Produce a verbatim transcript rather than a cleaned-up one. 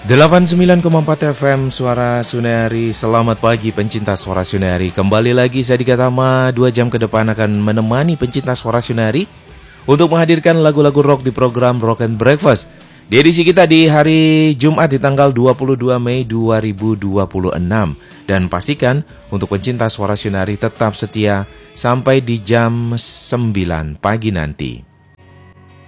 delapan puluh sembilan koma empat F M Suara Sunari. Selamat pagi pencinta Suara Sunari. Kembali lagi saya Dika Tama. Dua jam ke depan akan menemani pencinta Suara Sunari untuk menghadirkan lagu-lagu rock di program Rock and Breakfast. Di edisi kita di hari Jumat di tanggal dua puluh dua Mei dua ribu dua puluh enam. Dan pastikan untuk pencinta Suara Sunari tetap setia sampai di jam sembilan pagi nanti.